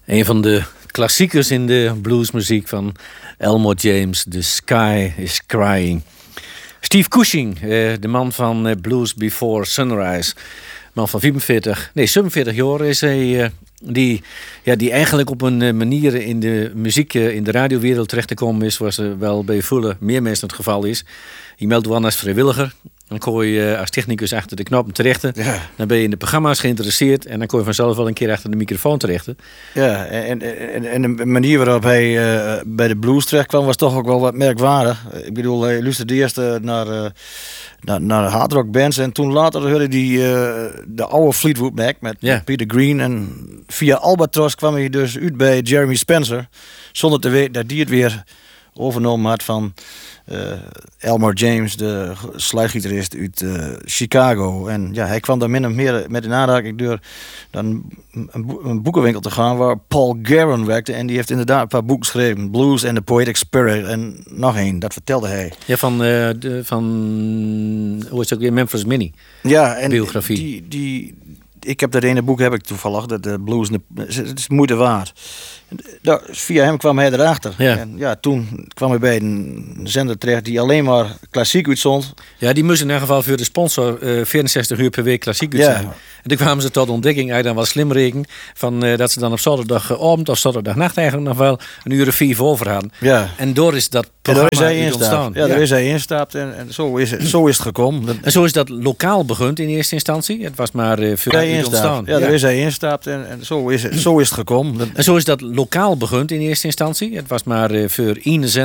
Een van de klassiekers in de bluesmuziek van Elmore James, The Sky is Crying. Steve Cushing, de man van Blues Before Sunrise. Man van 47 jaar is hij... Die eigenlijk op een manier in de muziek, in de radiowereld terecht te komen is, zoals er wel bij vele meer mensen het geval is. Je meldt wel als vrijwilliger. Dan kon je als technicus achter de knoppen terechten. Ja. Dan ben je in de programma's geïnteresseerd. En dan kon je vanzelf wel een keer achter de microfoon terechten. Ja, en de manier waarop hij bij de blues terecht kwam was toch ook wel wat merkwaardig. Ik bedoel, hij luisterde eerst naar hardrock bands. En toen later hoorde hij de oude Fleetwood Mac met Peter Green. En via Albatross kwam hij dus uit bij Jeremy Spencer. Zonder te weten dat die het weer overnomen had van Elmore James, de slaggitarist uit Chicago. En ja, hij kwam daar min of meer met in aanraking door dan een boekenwinkel te gaan waar Paul Guerin werkte. En die heeft inderdaad een paar boeken geschreven. Blues and the Poetic Spirit. En nog één, dat vertelde hij. Ja, van hoe is het ook weer, Memphis Minnie. Ja, en biografie. Ik heb dat ene boek heb ik toevallig, dat de blues, het is moeite waard. Via hem kwam hij erachter. Ja. En ja, toen kwam hij bij een zender terecht die alleen maar klassiek uitzond. Ja, die moest in ieder geval voor de sponsor 64 uur per week klassiek uitzenden. Ja. En toen kwamen ze tot ontdekking, hij dan wel slim reken, van dat ze dan op zaterdagavond of zaterdagnacht eigenlijk nog wel een uur of 4 voor hadden. Ja. En door is dat programma ontstaan. Ja, daar is hij instapt en zo is het gekomen. En zo is dat lokaal begund in eerste instantie. Het was maar voor ontstaan. Ja, daar is hij instapt en zo is het gekomen. En zo is dat lokaal begund in eerste instantie. Het was maar voor 1